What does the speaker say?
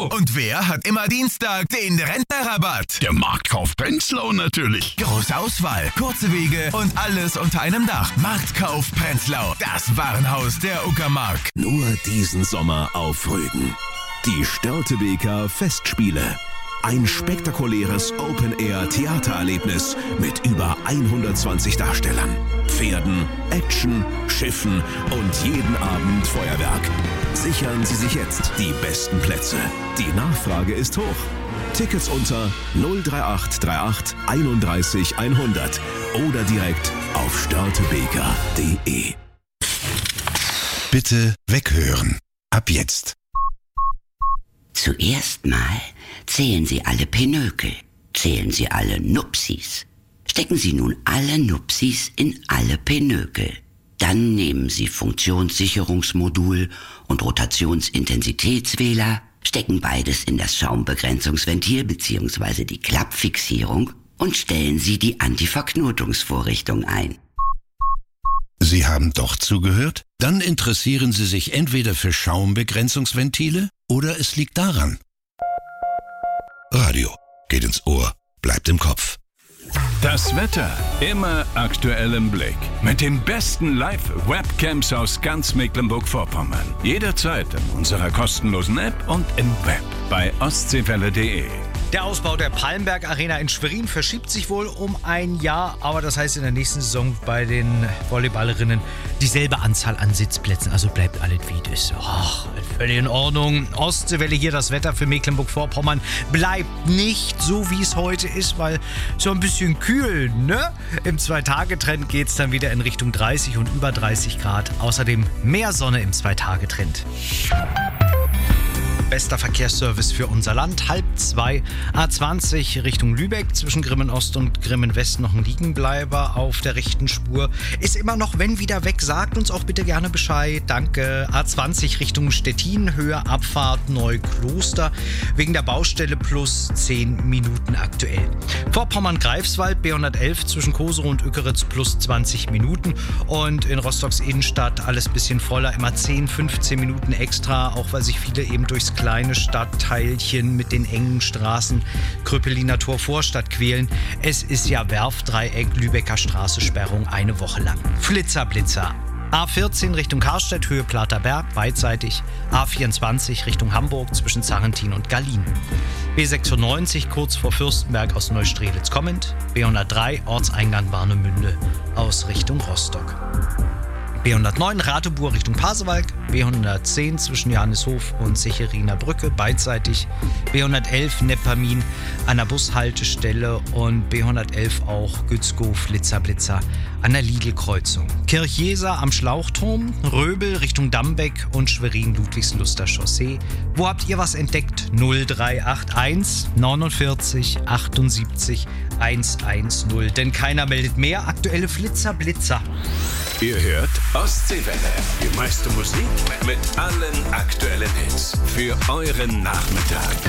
Prenzlau. Und wer hat immer Dienstag den Rentnerrabatt? Der Marktkauf Prenzlau natürlich. Große Auswahl, kurze Wege und alles unter einem Dach. Marktkauf Prenzlau, das Warenhaus der Uckermark. Nur diesen Sommer auf Rügen. Die Störtebeker Festspiele. Ein spektakuläres Open-Air-Theatererlebnis mit über 120 Darstellern, Pferden, Action, Schiffen und jeden Abend Feuerwerk. Sichern Sie sich jetzt die besten Plätze. Die Nachfrage ist hoch. Tickets unter 03838 31 100 oder direkt auf störtebeker.de. Bitte weghören. Ab jetzt. Zuerst mal zählen Sie alle Pinökel, zählen Sie alle Nupsis. Stecken Sie nun alle Nupsis in alle Pinökel. Dann nehmen Sie Funktionssicherungsmodul und Rotationsintensitätswähler, stecken beides in das Schaumbegrenzungsventil bzw. die Klappfixierung und stellen Sie die Antiverknotungsvorrichtung ein. Sie haben doch zugehört? Dann interessieren Sie sich entweder für Schaumbegrenzungsventile oder es liegt daran. Radio geht ins Ohr, bleibt im Kopf. Das Wetter immer aktuell im Blick. Mit den besten Live-Webcams aus ganz Mecklenburg-Vorpommern. Jederzeit in unserer kostenlosen App und im Web bei ostseewelle.de. Der Ausbau der Palmberg Arena in Schwerin verschiebt sich wohl um ein Jahr, aber das heißt in der nächsten Saison bei den Volleyballerinnen dieselbe Anzahl an Sitzplätzen, also bleibt alles wie das. Ach, völlig in Ordnung. Ostseewelle hier, das Wetter für Mecklenburg-Vorpommern bleibt nicht so, wie es heute ist, weil so ein bisschen kühl, ne? Im 2-Tage-Trend geht es dann wieder in Richtung 30 und über 30 Grad. Außerdem mehr Sonne im 2-Tage-Trend. Bester Verkehrsservice für unser Land. 1:30 A20 Richtung Lübeck. Zwischen Grimmen Ost und Grimmen West noch ein Liegenbleiber auf der rechten Spur. Ist immer noch, wenn wieder weg, sagt uns auch bitte gerne Bescheid. Danke. A20 Richtung Stettin, Höhe Abfahrt Neukloster. Wegen der Baustelle plus 10 Minuten aktuell. Vorpommern-Greifswald, B111 zwischen Koserow und Ückeritz plus 20 Minuten. Und in Rostocks Innenstadt alles bisschen voller, immer 10, 15 Minuten extra, auch weil sich viele eben durchs kleine Stadtteilchen mit den engen Straßen Kröpeliner Tor Vorstadt quälen. Es ist ja Werftdreieck, Lübecker Straße, Sperrung eine Woche lang. Flitzer. A14 Richtung Karstedt, Höhe Platerberg, beidseitig. A24 Richtung Hamburg zwischen Zarrentin und Gallien. B96 kurz vor Fürstenberg aus Neustrelitz kommend. B103 Ortseingang Warnemünde aus Richtung Rostock. B109 Ratebuhr Richtung Pasewalk, B110 zwischen Johannishof und Secheriner Brücke, beidseitig, B111 Neppermin an der Bushaltestelle und B111 auch Gützkow-Flitzer an der Lidl-Kreuzung. Kirchjeser am Schlauchturm, Röbel Richtung Dambeck und Schwerin-Ludwigsluster Chaussee. Wo habt ihr was entdeckt? 0381 49 78 110. Denn keiner meldet mehr. Aktuelle Flitzer. Ihr hört Ostseewelle. Die meiste Musik mit allen aktuellen Hits für euren Nachmittag.